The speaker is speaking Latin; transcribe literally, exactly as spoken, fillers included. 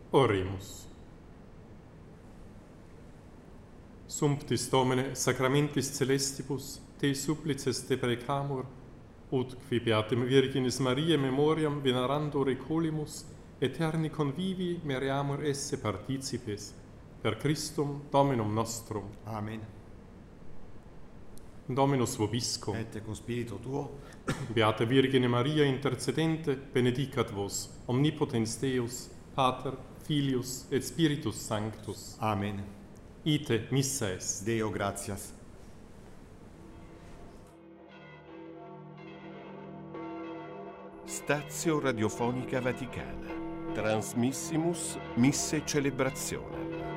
Oremus. Sumptis Domine sacramentis celestibus te supplices te precamur, ut qui beatem Virginis Mariae memoriam venerando recolimus, eterni convivi meriamur esse participes, per Christum Dominum nostrum. Amen. Dominus vobiscum. Et cum spiritu tuo. Beata Virgine Maria intercedente, benedicat vos, omnipotens Deus, Pater, Filius et Spiritus Sanctus. Amen. Ite missa est. Deo gratias. Stazio Radiofonica Vaticana. Transmissimus Misse Celebrazione.